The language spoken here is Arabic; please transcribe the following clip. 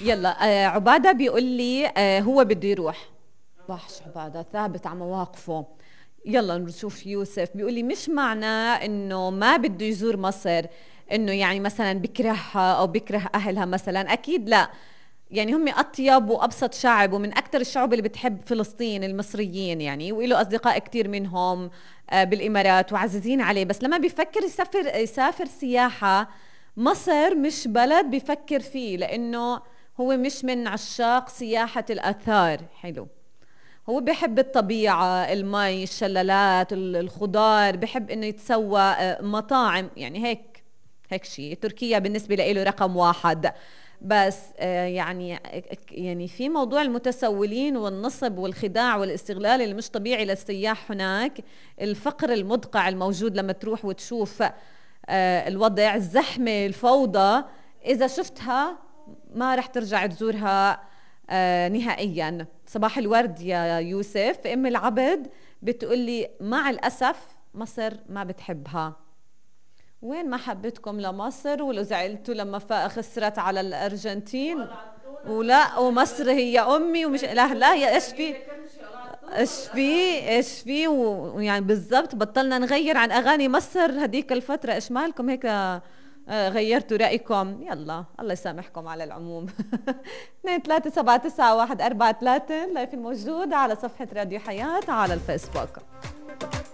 يلا عبادة بيقول لي هو بده يروح. وحش عبادة ثابت على مواقفه. يلا نشوف يوسف بيقول لي مش معناه انه ما بده يزور مصر انه يعني مثلا بكرهها او بكره اهلها مثلا، اكيد لا. يعني هم اطيب وابسط شعب ومن اكثر الشعوب اللي بتحب فلسطين المصريين يعني، وله اصدقاء كثير منهم بالامارات وعزيزين عليه، بس لما بيفكر يسافر سياحة مصر مش بلد بيفكر فيه، لانه هو مش من عشاق سياحة الاثار. حلو. هو بحب الطبيعة، المي، الشلالات، الخضار، بحب انه يتسوى مطاعم يعني هيك شيء. تركيا بالنسبة له رقم واحد. بس يعني في موضوع المتسولين والنصب والخداع والاستغلال اللي مش طبيعي للسياح هناك، الفقر المدقع الموجود لما تروح وتشوف الوضع، الزحمة، الفوضى، إذا شفتها ما رح ترجع تزورها نهائيا. صباح الورد يا يوسف. ام العبد بتقولي مع الاسف مصر ما بتحبها. وين محبتكم لمصر؟ ولو زعلتوا لما خسرت على الارجنتين؟ ولا ومصر هي امي ومش لا لا يا ايش في؟ ايش في ويعني بالضبط بطلنا نغير عن اغاني مصر هديك الفتره، ايش مالكم هيك غيرتوا رأيكم؟ يلا الله يسامحكم على العموم. 2 3 7 9 1 4 3 لايف الموجود على صفحة راديو حياة على الفيسبوك.